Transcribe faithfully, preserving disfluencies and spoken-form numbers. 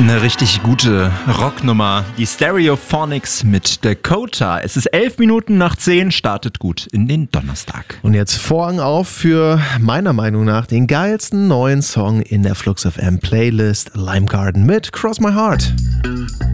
Eine richtig gute Rocknummer. Die Stereophonics mit Dakota. Es ist elf Minuten nach zehn, startet gut in den Donnerstag. Und jetzt Vorhang auf für meiner Meinung nach den geilsten neuen Song in der Flux F M Playlist, Lime Garden mit Cross My Heart.